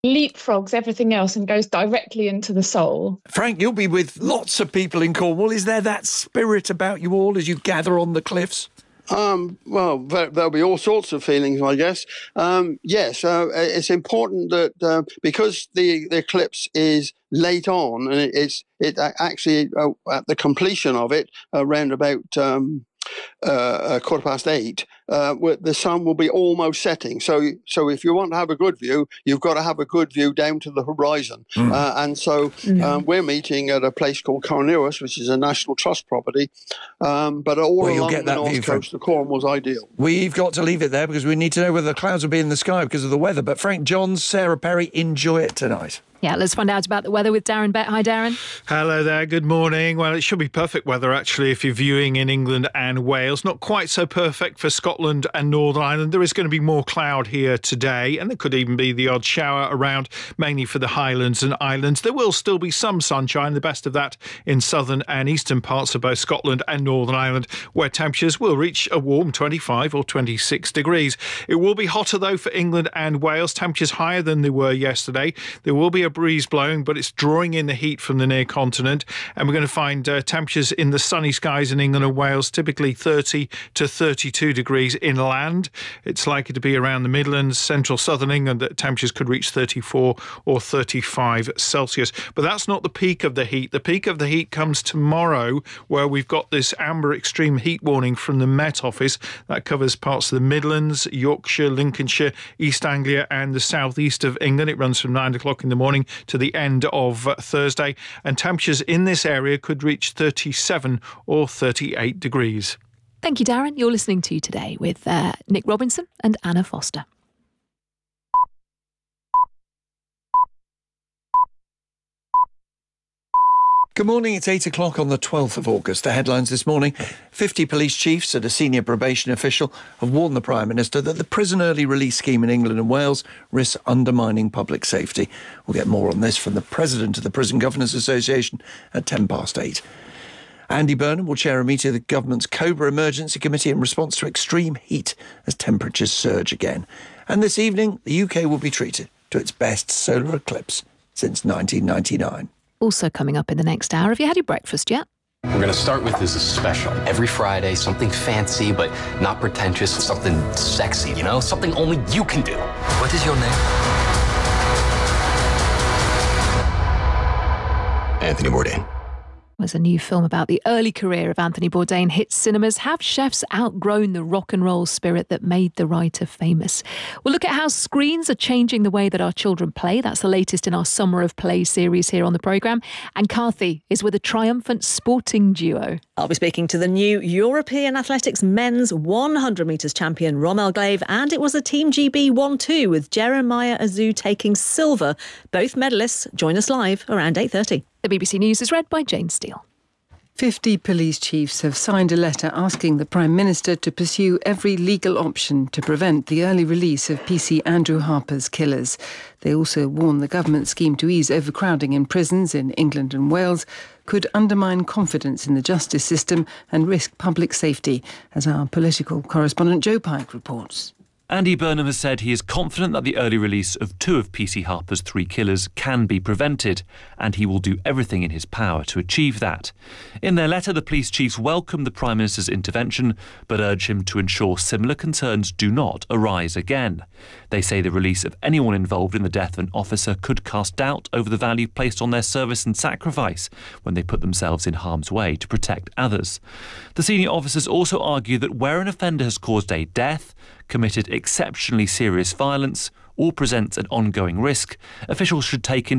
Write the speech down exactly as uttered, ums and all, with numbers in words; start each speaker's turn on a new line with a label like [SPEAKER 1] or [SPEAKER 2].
[SPEAKER 1] leapfrogs everything else and goes directly into the soul.
[SPEAKER 2] Frank, you'll be with lots of people in Cornwall. Is there that spirit about you all as you gather on the cliffs?
[SPEAKER 3] Um, well, there, there'll be all sorts of feelings, I guess. Um, yes, uh, it's important that uh, because the, the eclipse is late on, and it, it's it actually uh, at the completion of it around about um, uh, quarter past eight, uh, the sun will be almost setting. So, so if you want to have a good view, you've got to have a good view down to the horizon. Mm. Uh, and so mm. um, we're meeting at a place called Carnarvon, which is a National Trust property. Um, but all well, along the north coast of Cornwall's ideal.
[SPEAKER 2] We've got to leave it there because we need to know whether the clouds will be in the sky because of the weather. But Frank Johns, Sarah Perry, enjoy it tonight.
[SPEAKER 4] Yeah, let's find out about the weather with Darren Bett. Hi, Darren.
[SPEAKER 5] Hello there. Good morning. Well, it should be perfect weather, actually, if you're viewing in England and Wales. Not quite so perfect for Scotland and Northern Ireland. There is going to be more cloud here today, and there could even be the odd shower around, mainly for the Highlands and Islands. There will still be some sunshine, the best of that in southern and eastern parts of both Scotland and Northern Ireland, where temperatures will reach a warm twenty-five or twenty-six degrees. It will be hotter, though, for England and Wales. Temperatures higher than they were yesterday. There will be a breeze blowing, but it's drawing in the heat from the near continent, and we're going to find uh, temperatures in the sunny skies in England and Wales typically thirty to thirty-two degrees inland. It's likely to be around the Midlands, central southern England that temperatures could reach thirty-four or thirty-five Celsius. But that's not the peak of the heat. The peak of the heat comes tomorrow, where we've got this amber extreme heat warning from the Met Office that covers parts of the Midlands, Yorkshire, Lincolnshire, East Anglia and the southeast of England. It runs from nine o'clock in the morning to the end of uh, Thursday, and temperatures in this area could reach thirty-seven or thirty-eight degrees.
[SPEAKER 4] Thank you, Darren. You're listening to Today with uh, Nick Robinson and Anna Foster.
[SPEAKER 2] Good morning, it's eight o'clock on the twelfth of August. The headlines this morning: fifty police chiefs and a senior probation official have warned the Prime Minister that the prison early release scheme in England and Wales risks undermining public safety. We'll get more on this from the President of the Prison Governors Association at ten past eight. Andy Burnham will chair a meeting of the government's Cobra Emergency Committee in response to extreme heat as temperatures surge again. And this evening, the U K will be treated to its best solar eclipse since nineteen ninety-nine.
[SPEAKER 4] Also coming up in the next hour, have you had your breakfast yet?
[SPEAKER 6] We're going to start with this special. Every Friday, something fancy but not pretentious, something sexy, you know? Something only you can do. What is your name? Anthony Bourdain.
[SPEAKER 4] There's a new film about the early career of Anthony Bourdain hits cinemas. Have chefs outgrown the rock and roll spirit that made the writer famous? We'll look at how screens are changing the way that our children play. That's the latest in our Summer of Play series here on the programme. And Carthy is with a triumphant sporting duo.
[SPEAKER 7] I'll be speaking to the new European Athletics men's one hundred metres champion Rommel Glaive, and it was a Team G B one two with Jeremiah Azu taking silver. Both medalists join us live around eight thirty.
[SPEAKER 4] The B B C News is read by Jane Steele.
[SPEAKER 8] fifty police chiefs have signed a letter asking the Prime Minister to pursue every legal option to prevent the early release of P C Andrew Harper's killers. They also warn the government scheme to ease overcrowding in prisons in England and Wales could undermine confidence in the justice system and risk public safety, as our political correspondent Joe Pike reports.
[SPEAKER 9] Andy Burnham has said he is confident that the early release of two of P C Harper's three killers can be prevented, and he will do everything in his power to achieve that. In their letter, the police chiefs welcome the Prime Minister's intervention, but urge him to ensure similar concerns do not arise again. They say the release of anyone involved in the death of an officer could cast doubt over the value placed on their service and sacrifice when they put themselves in harm's way to protect others. The senior officers also argue that where an offender has caused a death, committed exceptionally serious violence, or presents an ongoing risk, officials should take into